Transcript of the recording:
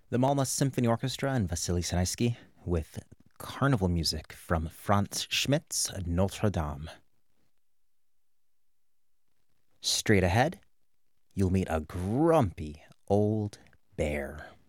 The Malmo Symphony Orchestra and Vasily Sanaisky with carnival music from Franz Schmidt's Notre Dame. Straight ahead, you'll meet a grumpy old bear.